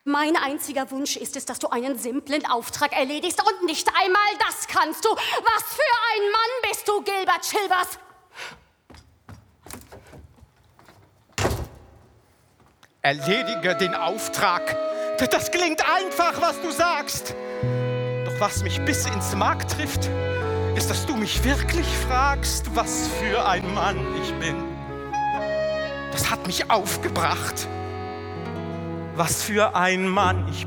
Mein einziger Wunsch ist es, dass du einen simplen Auftrag erledigst und nicht einmal das kannst du. Was für ein Mann bist du, Gilbert Chilvers? Erledige den Auftrag. Das klingt einfach, was du sagst. Doch was mich bis ins Mark trifft, ist, dass du mich wirklich fragst, was für ein Mann ich bin. Das hat mich aufgebracht. Was für ein Mann ich